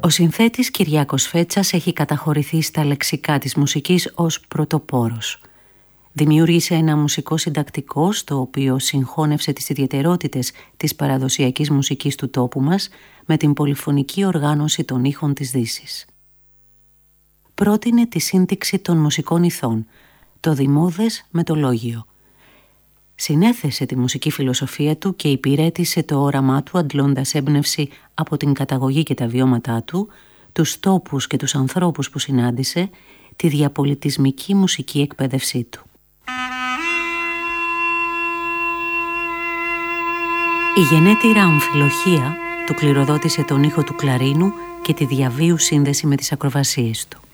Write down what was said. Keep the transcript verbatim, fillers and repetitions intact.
Ο συνθέτης Κυριάκος Φέτσας έχει καταχωρηθεί στα λεξικά της μουσικής ως πρωτοπόρος. Δημιούργησε ένα μουσικό συντακτικό στο οποίο συγχώνευσε τις ιδιαιτερότητες της παραδοσιακής μουσικής του τόπου μας με την πολυφωνική οργάνωση των ήχων της Δύσης. Πρότεινε τη σύντιξη των μουσικών ηθών, το δημόδες με το λόγιο. Συνέθεσε τη μουσική φιλοσοφία του και υπηρέτησε το όραμά του αντλώντας έμπνευση από την καταγωγή και τα βιώματά του, τους τόπους και τους ανθρώπους που συνάντησε, τη διαπολιτισμική μουσική εκπαίδευσή του. Η γενέτειρα αμφιλοχία του κληροδότησε τον ήχο του κλαρίνου και τη διαβίου σύνδεση με τις ακροβασίες του.